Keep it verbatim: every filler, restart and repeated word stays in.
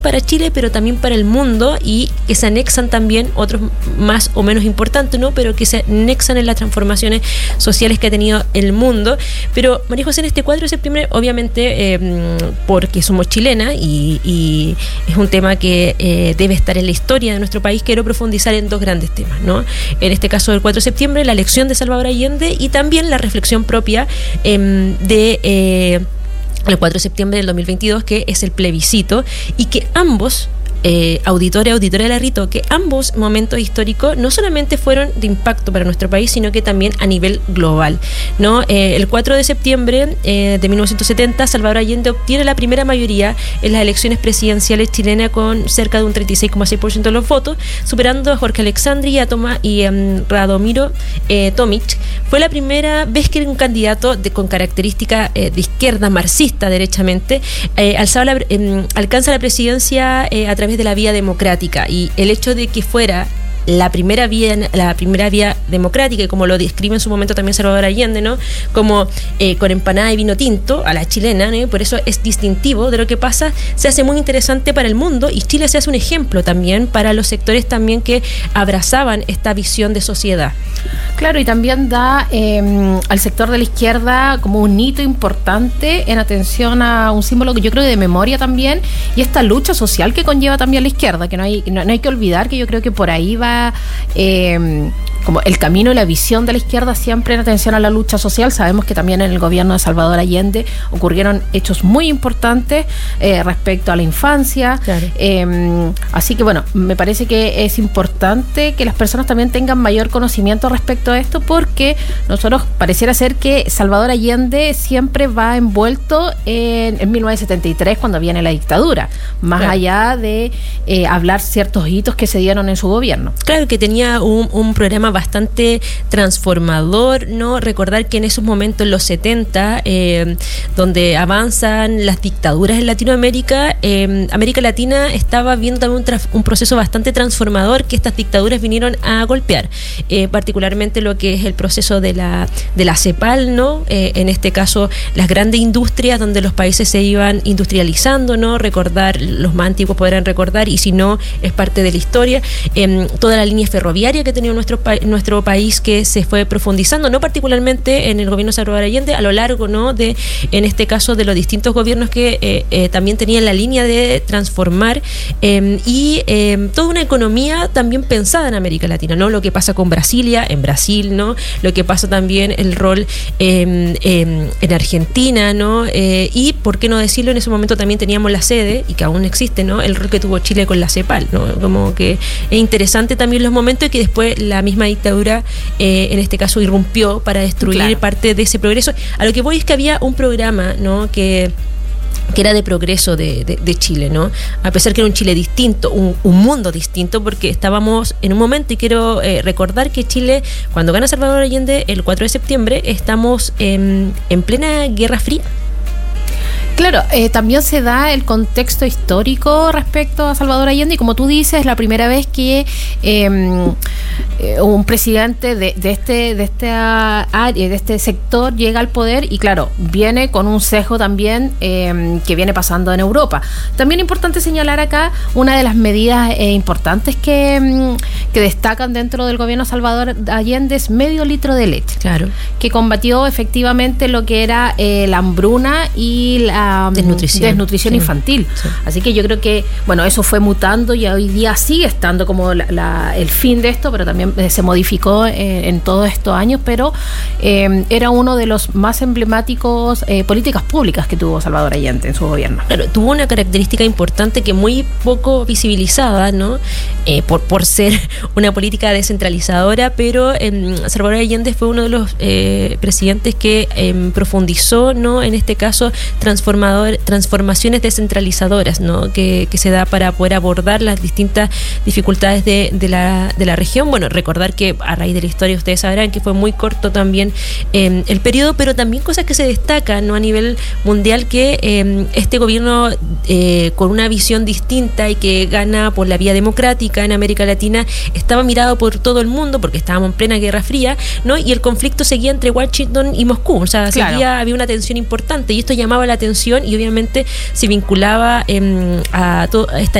para Chile, pero también para el mundo, y que se anexan también otros más o menos importantes, ¿no? Pero que se anexan en las transformaciones sociales que ha tenido el mundo. Pero, María José, en este cuatro de septiembre, obviamente, eh, porque somos chilenas y, y es un tema que eh, debe estar en la historia de nuestro país, quiero profundizar en dos grandes temas, ¿no? En este caso, el cuatro de septiembre, la elección de Salvador Allende y también la reflexión propia eh, de... Eh, el cuatro de septiembre del dos mil veintidós, que es el plebiscito, y que ambos, eh, auditores, auditores de la Rito, que ambos momentos históricos no solamente fueron de impacto para nuestro país, sino que también a nivel global, ¿no? Eh, el cuatro de septiembre eh, de mil novecientos setenta, Salvador Allende obtiene la primera mayoría en las elecciones presidenciales chilenas con cerca de un treinta y seis coma seis por ciento de los votos, superando a Jorge Alexandri y a Toma, y um, Radomiro eh, Tomic. Fue la primera vez que un candidato de, con característica eh, de izquierda, marxista derechamente, eh, alzaba la, eh, alcanza la presidencia eh, a través de la vía democrática, y el hecho de que fuera la primera vía la primera vía democrática, y como lo describe en su momento también Salvador Allende, ¿no? Como eh, con empanada y vino tinto a la chilena, ¿no? Por eso es distintivo de lo que pasa, se hace muy interesante para el mundo, y Chile se hace un ejemplo también para los sectores también que abrazaban esta visión de sociedad. Claro, y también da eh, al sector de la izquierda como un hito importante en atención a un símbolo que yo creo de memoria también, y esta lucha social que conlleva también la izquierda, que no hay, no, no hay que olvidar que yo creo que por ahí va Eh, como el camino y la visión de la izquierda siempre en atención a la lucha social. Sabemos que también en el gobierno de Salvador Allende ocurrieron hechos muy importantes eh, respecto a la infancia. Claro. Eh, así que bueno, me parece que es importante que las personas también tengan mayor conocimiento respecto a esto, porque nosotros pareciera ser que Salvador Allende siempre va envuelto en, en mil novecientos setenta y tres, cuando viene la dictadura, más claro. allá de eh, hablar ciertos hitos que se dieron en su gobierno. Claro, que tenía un, un programa bastante transformador, ¿no? Recordar que en esos momentos, en los setenta, eh, donde avanzan las dictaduras en Latinoamérica, eh, América Latina estaba viendo también un, traf, un proceso bastante transformador que estas dictaduras vinieron a golpear, eh, particularmente lo que es el proceso de la, de la CEPAL, ¿no? Eh, en este caso, las grandes industrias donde los países se iban industrializando, ¿no? Recordar, los más antiguos podrán recordar, y si no, es parte de la historia, eh, toda la línea ferroviaria que tenía nuestro, pa- nuestro país, que se fue profundizando, no particularmente en el gobierno de Salvador Allende, a lo largo, ¿no? de, en este caso, de los distintos gobiernos que eh, eh, también tenían la línea de transformar eh, y eh, toda una economía también pensada en América Latina, ¿no? Lo que pasa con Brasilia, en Brasil, ¿no? Lo que pasa también, el rol eh, eh, en Argentina, ¿no? Eh, y, por qué no decirlo, en ese momento también teníamos la sede, y que aún existe, ¿no? El rol que tuvo Chile con la CEPAL, ¿no? Como que es interesante también los momentos que después la misma dictadura, eh, en este caso, irrumpió para destruir claro. parte de ese progreso. A lo que voy es que había un programa, ¿no? que que era de progreso de, de, de Chile, ¿no? A pesar que era un Chile distinto, un, un mundo distinto, porque estábamos en un momento, y quiero eh, recordar que Chile, cuando gana Salvador Allende el cuatro de septiembre, estamos en, en plena Guerra Fría. Claro, eh, también se da el contexto histórico respecto a Salvador Allende, y como tú dices, la primera vez que eh, eh, un presidente de, de este de este área, de este sector llega al poder, y claro, viene con un sesgo también eh, que viene pasando en Europa. También es importante señalar acá una de las medidas eh, importantes que, que destacan dentro del gobierno de Salvador Allende es medio litro de leche, claro, que combatió efectivamente lo que era eh, la hambruna y la desnutrición, desnutrición sí. infantil. Sí. Así que yo creo que, bueno, eso fue mutando y hoy día sigue estando como la, la, el fin de esto, pero también eh, se modificó eh, en todos estos años, pero eh, era uno de los más emblemáticos eh, políticas públicas que tuvo Salvador Allende en su gobierno. Claro, tuvo una característica importante que muy poco visibilizada, ¿no? Eh, por, por ser una política descentralizadora, pero eh, Salvador Allende fue uno de los eh, presidentes que eh, profundizó, ¿no? En este caso, transformó transformaciones descentralizadoras, ¿no? que, que se da para poder abordar las distintas dificultades de, de, la, de la región. Bueno, recordar que a raíz de la historia ustedes sabrán que fue muy corto también eh, el periodo, pero también cosas que se destacan, ¿no? A nivel mundial, que eh, este gobierno eh, con una visión distinta y que gana por la vía democrática en América Latina estaba mirado por todo el mundo, porque estábamos en plena Guerra Fría, ¿no? Y el conflicto seguía entre Washington y Moscú, o sea, claro. seguía, había una tensión importante, y esto llamaba la atención situación y obviamente se vinculaba eh, a toda esta